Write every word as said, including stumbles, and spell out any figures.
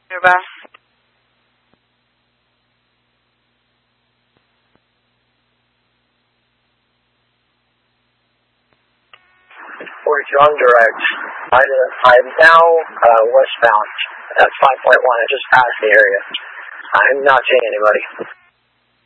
Goodbye. We're John Direct. I, I'm now uh, westbound at five point one. I just passed the area. I'm not seeing anybody.